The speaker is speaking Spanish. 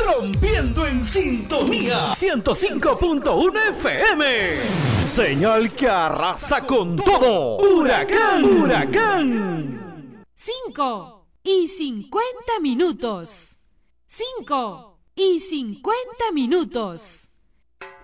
Rompiendo en sintonía 105.1 FM. Señal que arrasa con todo. Huracán, huracán. 5:50. 5:50.